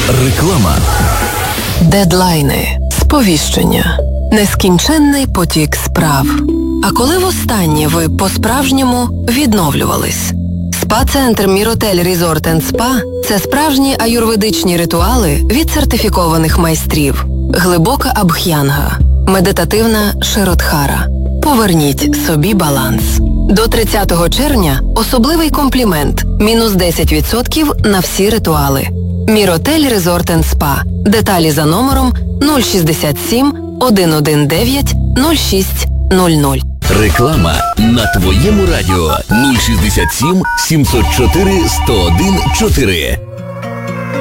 Реклама. Дедлайни, сповіщення, нескінченний потік справ. А коли востаннє ви по-справжньому відновлювались? Спа-центр Міротель Resort & Spa – це справжні аюрведичні ритуали від сертифікованих майстрів. Глибока абх'янга, медитативна широтхара. Поверніть собі баланс. До 30 червня особливий комплімент – мінус 10% на всі ритуали. Міротель Resort & Spa. Деталі за номером 067 119 0600. Реклама на твоєму радіо 067 704 101 4.